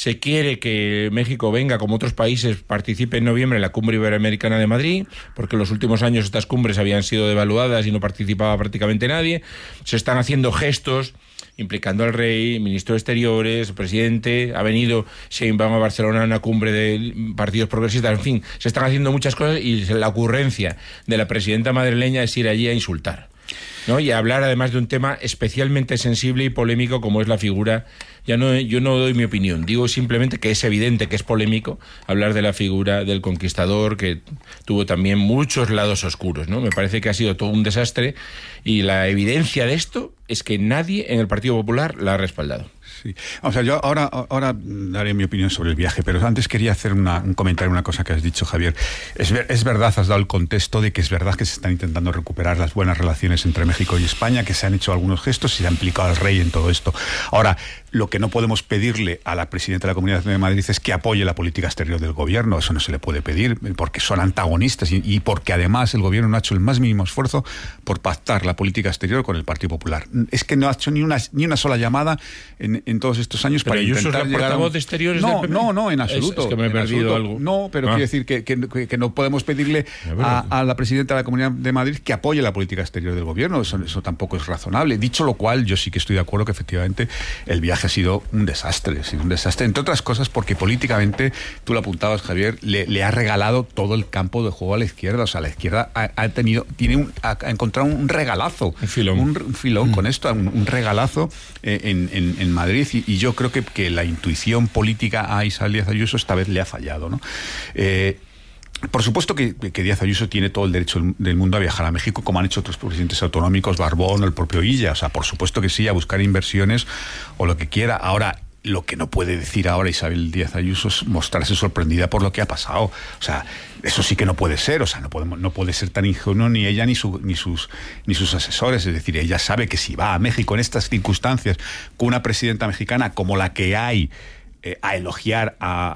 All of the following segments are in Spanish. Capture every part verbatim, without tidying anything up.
Se quiere que México venga, como otros países, participe en noviembre en la Cumbre Iberoamericana de Madrid, porque en los últimos años estas cumbres habían sido devaluadas y no participaba prácticamente nadie. Se están haciendo gestos implicando al rey, ministro de Exteriores, el presidente, ha venido Sheinbaum a Barcelona a una cumbre de partidos progresistas, en fin, se están haciendo muchas cosas y la ocurrencia de la presidenta madrileña es ir allí a insultar, ¿no? Y a hablar además de un tema especialmente sensible y polémico como es la figura. Ya no, yo no doy mi opinión, digo simplemente que es evidente que es polémico hablar de la figura del conquistador, que tuvo también muchos lados oscuros, ¿no? Me parece que ha sido todo un desastre y la evidencia de esto es que nadie en el Partido Popular la ha respaldado. Sí. O sea, yo ahora, ahora daré mi opinión sobre el viaje, pero antes quería hacer una, un comentario, una cosa que has dicho, Javier. Es, ver, es verdad, has dado el contexto de que es verdad que se están intentando recuperar las buenas relaciones entre México y España, que se han hecho algunos gestos y se ha implicado al rey en todo esto. Ahora, lo que no podemos pedirle a la presidenta de la Comunidad de Madrid es que apoye la política exterior del gobierno. Eso no se le puede pedir, porque son antagonistas y, y porque además el gobierno no ha hecho el más mínimo esfuerzo por pactar la política exterior con el Partido Popular. Es que no ha hecho ni una, ni una sola llamada en, en todos estos años. Pero para intentar llegar a un... de exteriores no, del P P. no, no, en absoluto. Es, es que me he perdido algo. No, pero ah. quiero decir que, que, que no podemos pedirle a, a la presidenta de la Comunidad de Madrid que apoye la política exterior del gobierno. Eso, eso tampoco es razonable. Dicho lo cual, yo sí que estoy de acuerdo que efectivamente el viaje ha sido un desastre. Sí, un desastre, entre otras cosas porque políticamente, tú lo apuntabas, Javier, le, le ha regalado todo el campo de juego a la izquierda. O sea, la izquierda ha, ha tenido, tiene un, ha, ha encontrado un regalazo, un filón, un, un filón mm. con esto, un, un regalazo eh, en, en, en Madrid y, y yo creo que, que la intuición política a Isabel Díaz Ayuso esta vez le ha fallado, ¿no? Eh, Por supuesto que, que Díaz Ayuso tiene todo el derecho del mundo a viajar a México, como han hecho otros presidentes autonómicos, Barbón o el propio Illa. O sea, por supuesto que sí, a buscar inversiones o lo que quiera. Ahora, lo que no puede decir ahora Isabel Díaz Ayuso es mostrarse sorprendida por lo que ha pasado. O sea, eso sí que no puede ser. O sea, no podemos, no puede ser tan ingenuo ni ella ni, su, ni, sus, ni sus asesores. Es decir, ella sabe que si va a México en estas circunstancias con una presidenta mexicana como la que hay, Eh, a elogiar a,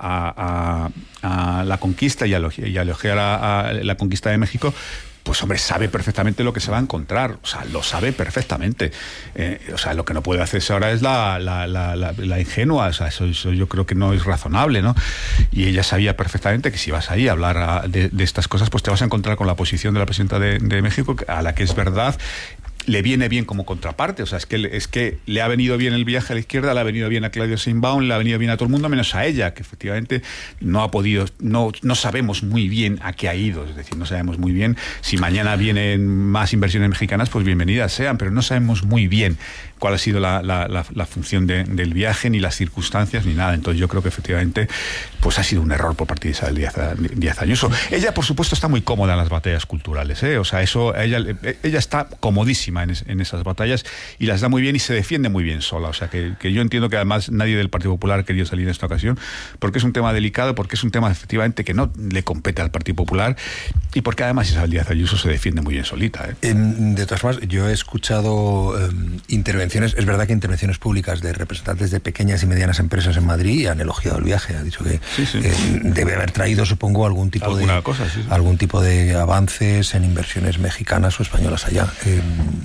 a, a, a la conquista y a elogiar, y a, elogiar a, a la conquista de México, pues hombre, sabe perfectamente lo que se va a encontrar. O sea, lo sabe perfectamente. Eh, o sea, lo que no puede hacerse ahora es la, la, la, la, la ingenua. O sea, eso, eso yo creo que no es razonable, ¿no? Y ella sabía perfectamente que si vas ahí a hablar a, de, de estas cosas, pues te vas a encontrar con la posición de la presidenta de, de México, a la que es verdad le viene bien como contraparte. O sea, es que, es que le ha venido bien el viaje a la izquierda, le ha venido bien a Claudia Sheinbaum, le ha venido bien a todo el mundo, menos a ella, que efectivamente no ha podido, no, no sabemos muy bien a qué ha ido. Es decir, no sabemos muy bien si mañana vienen más inversiones mexicanas, pues bienvenidas sean, pero no sabemos muy bien cuál ha sido la, la, la, la función de, del viaje, ni las circunstancias, ni nada. Entonces yo creo que efectivamente pues ha sido un error por parte de Isabel Díaz, Díaz Ayuso. Ella, por supuesto, está muy cómoda en las batallas culturales, ¿eh? O sea, eso, ella, ella está comodísima en, es, en esas batallas y las da muy bien y se defiende muy bien sola. O sea, que, que yo entiendo que además nadie del Partido Popular ha querido salir en esta ocasión, porque es un tema delicado, porque es un tema efectivamente que no le compete al Partido Popular y porque además Isabel Díaz Ayuso se defiende muy bien solita, ¿eh? En, de todas formas, yo he escuchado eh, intervenciones. Es verdad que intervenciones públicas de representantes de pequeñas y medianas empresas en Madrid han elogiado el viaje. Ha dicho que sí, sí. Eh, debe haber traído, supongo, algún tipo ¿Alguna de cosa, sí, sí. algún tipo de avances en inversiones mexicanas o españolas allá. Eh,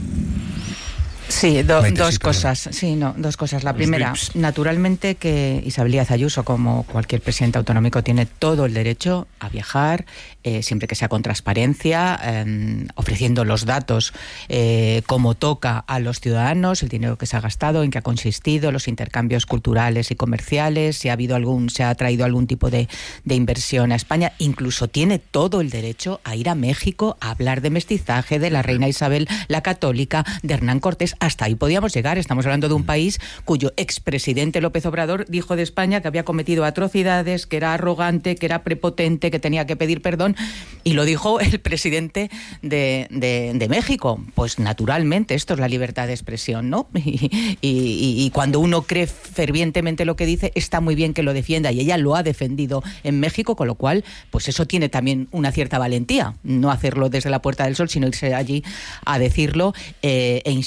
Sí, do, dos cosas. Sí, no, dos cosas. La primera, naturalmente que Isabel Díaz Ayuso, como cualquier presidente autonómico, tiene todo el derecho a viajar, eh, siempre que sea con transparencia, eh, ofreciendo los datos eh, como toca a los ciudadanos, el dinero que se ha gastado, en qué ha consistido, los intercambios culturales y comerciales, si ha habido algún, se ha traído algún tipo de, de inversión a España. Incluso tiene todo el derecho a ir a México a hablar de mestizaje, de la reina Isabel la Católica, de Hernán Cortés. Hasta ahí podíamos llegar. Estamos hablando de un país cuyo expresidente López Obrador dijo de España que había cometido atrocidades, que era arrogante, que era prepotente, que tenía que pedir perdón, y lo dijo el presidente de, de, de México. Pues naturalmente esto es la libertad de expresión, ¿no? Y, y, y cuando uno cree fervientemente lo que dice, está muy bien que lo defienda, y ella lo ha defendido en México, con lo cual pues eso tiene también una cierta valentía, no hacerlo desde la Puerta del Sol, sino irse allí a decirlo, eh, e insisto, hablar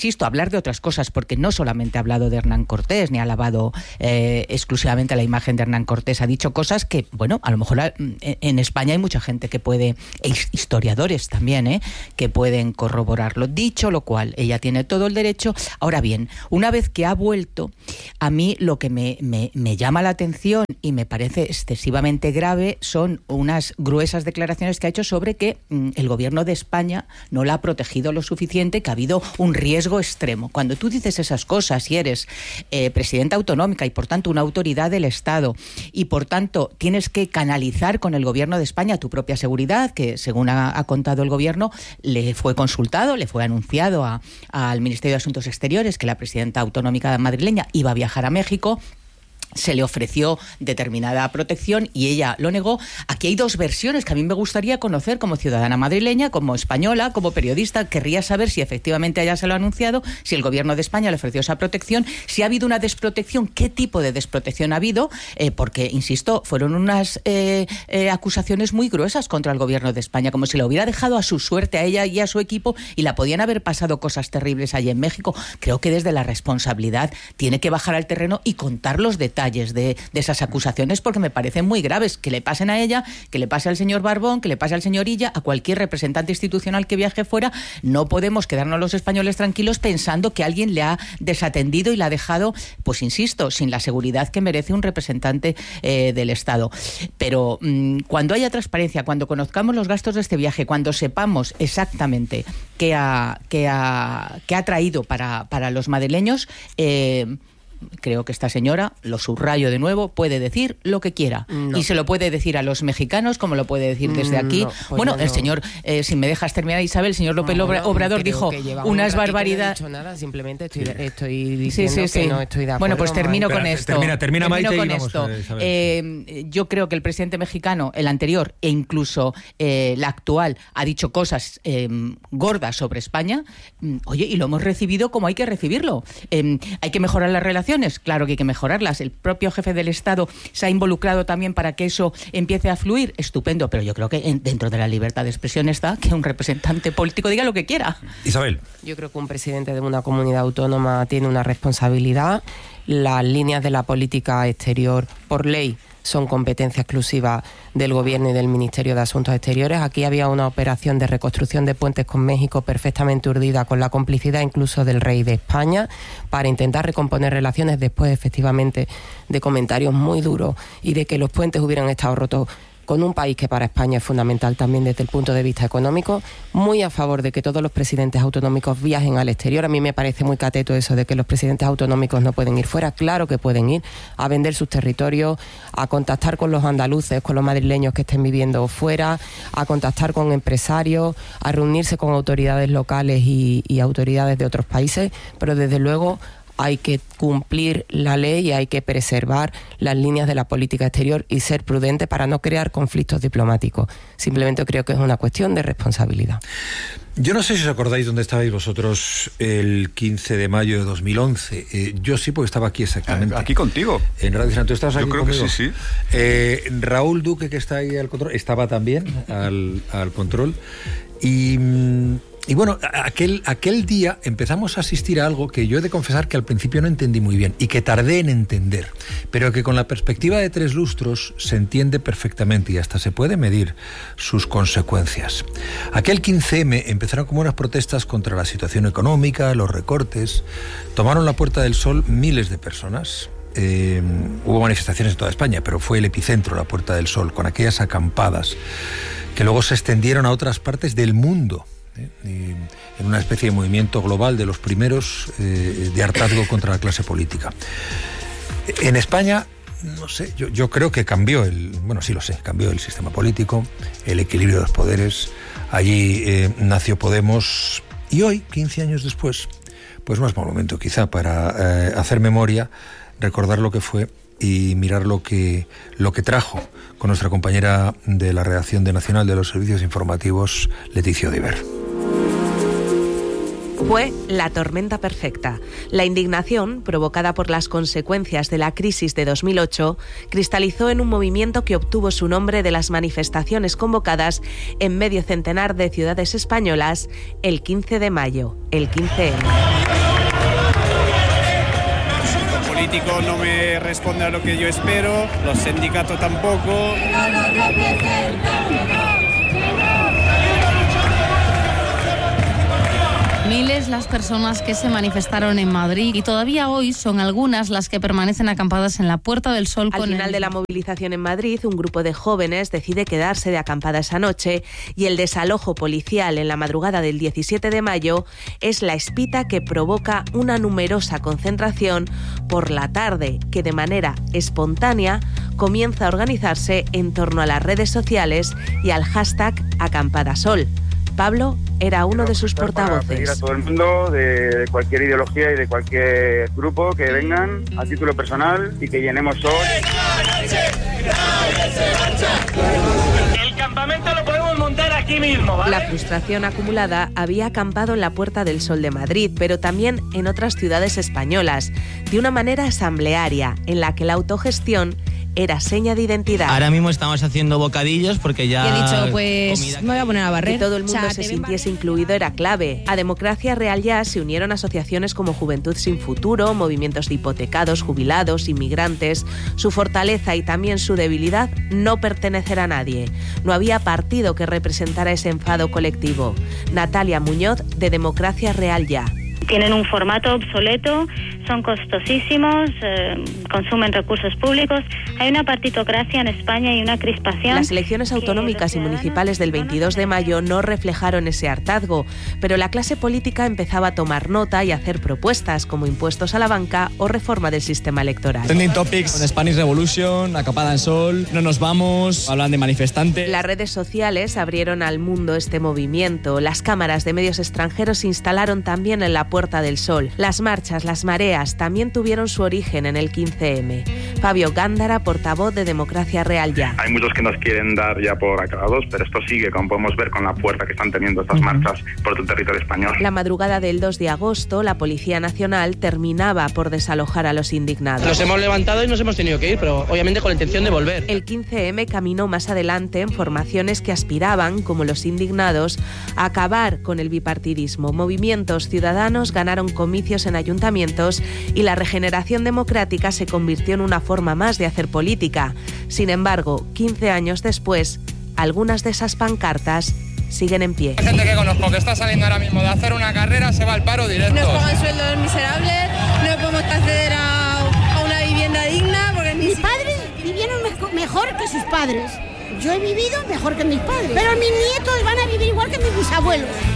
hablar de otras cosas, porque no solamente ha hablado de Hernán Cortés, ni ha alabado eh, exclusivamente la imagen de Hernán Cortés, ha dicho cosas que, bueno, a lo mejor en España hay mucha gente que puede, historiadores también, ¿eh? que pueden corroborarlo. Dicho lo cual, ella tiene todo el derecho. Ahora bien, una vez que ha vuelto, a mí lo que me, me, me llama la atención y me parece excesivamente grave son unas gruesas declaraciones que ha hecho sobre que mm, el gobierno de España no la ha protegido lo suficiente, que ha habido un riesgo extremo. Cuando tú dices esas cosas y eres eh, presidenta autonómica y por tanto una autoridad del Estado y por tanto tienes que canalizar con el gobierno de España tu propia seguridad, que según ha, ha contado el gobierno, le fue consultado, le fue anunciado a, al Ministerio de Asuntos Exteriores que la presidenta autonómica madrileña iba a viajar a México, se le ofreció determinada protección y ella lo negó. Aquí hay dos versiones que a mí me gustaría conocer como ciudadana madrileña, como española, como periodista. Querría saber si efectivamente ella se lo ha anunciado, si el gobierno de España le ofreció esa protección, si ha habido una desprotección, qué tipo de desprotección ha habido, eh, porque, insisto, fueron unas eh, eh, acusaciones muy gruesas contra el gobierno de España, como si la hubiera dejado a su suerte a ella y a su equipo y la podían haber pasado cosas terribles allí en México. Creo que desde la responsabilidad tiene que bajar al terreno y contar los detalles De, de esas acusaciones, porque me parecen muy graves, que le pasen a ella, que le pase al señor Barbón, que le pase al señor Illa, a cualquier representante institucional que viaje fuera. No podemos quedarnos los españoles tranquilos pensando que alguien le ha desatendido y la ha dejado, pues insisto, sin la seguridad que merece un representante eh, del Estado. Pero mmm, cuando haya transparencia, cuando conozcamos los gastos de este viaje, cuando sepamos exactamente qué ha, qué ha, qué ha traído para, para los madrileños, eh, creo que esta señora, lo subrayo de nuevo, puede decir lo que quiera. No. Y se lo puede decir a los mexicanos, como lo puede decir desde aquí. No, pues bueno, no. el señor, eh, si me dejas terminar, Isabel, el señor López no, Obrador dijo unas barbaridades. No he dicho nada, simplemente estoy, estoy diciendo sí, sí, sí. que no estoy de acuerdo. Bueno, pues termino con esto. Termina, termina termino Maite con y vamos, esto. Eh, eh, yo creo que el presidente mexicano, el anterior, e incluso eh, la actual, ha dicho cosas eh, gordas sobre España. Oye, y lo hemos recibido como hay que recibirlo. Eh, ¿Hay que mejorar las relaciones? Claro que hay que mejorarlas. El propio jefe del Estado se ha involucrado también para que eso empiece a fluir. Estupendo, pero yo creo que en, dentro de la libertad de expresión está que un representante político diga lo que quiera. Isabel. Yo creo que un presidente de una comunidad autónoma tiene una responsabilidad. Las líneas de la política exterior, por ley, son competencia exclusiva del Gobierno y del Ministerio de Asuntos Exteriores. Aquí había una operación de reconstrucción de puentes con México perfectamente urdida, con la complicidad incluso del rey de España, para intentar recomponer relaciones después, efectivamente, de comentarios muy duros y de que los puentes hubieran estado rotos con un país que para España es fundamental también desde el punto de vista económico. Muy a favor de que todos los presidentes autonómicos viajen al exterior. A mí me parece muy cateto eso de que los presidentes autonómicos no pueden ir fuera. Claro que pueden ir a vender sus territorios, a contactar con los andaluces, con los madrileños que estén viviendo fuera, a contactar con empresarios, a reunirse con autoridades locales y, y autoridades de otros países, pero desde luego hay que cumplir la ley y hay que preservar las líneas de la política exterior y ser prudente para no crear conflictos diplomáticos. Simplemente creo que es una cuestión de responsabilidad. Yo no sé si os acordáis dónde estabais vosotros el quince de mayo de dos mil once. Eh, yo sí, porque estaba aquí exactamente. Aquí contigo. En Radio Nacional. ¿Tú estabas aquí Yo creo conmigo? que sí, sí. Eh, Raúl Duque, que está ahí al control, estaba también al, al control. Y... Y bueno, aquel, aquel día empezamos a asistir a algo que yo he de confesar que al principio no entendí muy bien y que tardé en entender, pero que con la perspectiva de tres lustros se entiende perfectamente y hasta se puede medir sus consecuencias. Aquel quince eme empezaron como unas protestas contra la situación económica, los recortes. Tomaron la Puerta del Sol miles de personas. Eh, hubo manifestaciones en toda España, pero fue el epicentro la Puerta del Sol, con aquellas acampadas que luego se extendieron a otras partes del mundo. Eh, en una especie de movimiento global de los primeros eh, de hartazgo contra la clase política. En España, no sé, yo, yo creo que cambió el, bueno, sí lo sé, cambió el sistema político, el equilibrio de los poderes. Allí eh, nació Podemos y hoy, quince años después, pues no es mal momento quizá para eh, hacer memoria, recordar lo que fue y mirar lo que, lo que trajo con nuestra compañera de la redacción de Nacional de los Servicios Informativos, Leticia Odiver. Fue la tormenta perfecta. La indignación, provocada por las consecuencias de la crisis de dos mil ocho, cristalizó en un movimiento que obtuvo su nombre de las manifestaciones convocadas en medio centenar de ciudades españolas el quince de mayo, el quince eme. político no me responde a lo que yo espero, los sindicatos tampoco. Miles las personas que se manifestaron en Madrid y todavía hoy son algunas las que permanecen acampadas en la Puerta del Sol. Al con final el... de la movilización en Madrid, un grupo de jóvenes decide quedarse de acampada esa noche y el desalojo policial en la madrugada del diecisiete de mayo es la espita que provoca una numerosa concentración por la tarde que de manera espontánea comienza a organizarse en torno a las redes sociales y al hashtag Acampadasol. Pablo era uno de sus portavoces. Pedir a todo el mundo de cualquier ideología y de cualquier grupo que vengan a título personal y que llenemos Sol. El campamento lo podemos montar aquí mismo, ¿vale? La frustración acumulada había acampado en la Puerta del Sol de Madrid, pero también en otras ciudades españolas, de una manera asamblearia, en la que la autogestión era seña de identidad. Ahora mismo estamos haciendo bocadillos porque ya... Y he dicho, pues me voy a poner a barrer. Que todo el mundo o sea, se sintiese incluido era clave. A Democracia Real Ya se unieron asociaciones como Juventud Sin Futuro, movimientos de hipotecados, jubilados, inmigrantes. Su fortaleza y también su debilidad, no pertenecer a nadie. No había partido que representara ese enfado colectivo. Natalia Muñoz, de Democracia Real Ya. Tienen un formato obsoleto, son costosísimos, eh, consumen recursos públicos. Hay una partitocracia en España y una crispación. Las elecciones autonómicas y municipales del veintidós de mayo no reflejaron ese hartazgo, pero la clase política empezaba a tomar nota y a hacer propuestas como impuestos a la banca o reforma del sistema electoral. Trending topics, Spanish Revolution, Acampada en Sol, no nos vamos, hablan de manifestantes. Las redes sociales abrieron al mundo este movimiento. Las cámaras de medios extranjeros se instalaron también en la Puerta del Sol. Las marchas, las mareas también tuvieron su origen en el quince eme. Fabio Gándara, portavoz de Democracia Real Ya. Hay muchos que nos quieren dar ya por acabados, pero esto sigue, como podemos ver, con la fuerza que están teniendo estas marchas por todo el territorio español. La madrugada del dos de agosto, la Policía Nacional terminaba por desalojar a los indignados. Nos hemos levantado y nos hemos tenido que ir, pero obviamente con la intención de volver. El quince eme caminó más adelante en formaciones que aspiraban, como los indignados, a acabar con el bipartidismo. Movimientos ciudadanos ganaron comicios en ayuntamientos y la regeneración democrática se convirtió en una forma más de hacer política. Sin embargo, quince años después, algunas de esas pancartas siguen en pie. Hay gente que conozco que está saliendo ahora mismo de hacer una carrera, se va al paro directo. Nos pagan sueldos miserables, no podemos acceder a, a una vivienda digna. Porque mis padres vivieron mejor que sus padres. Yo he vivido mejor que mis padres, pero mis nietos van a vivir igual que mis bisabuelos.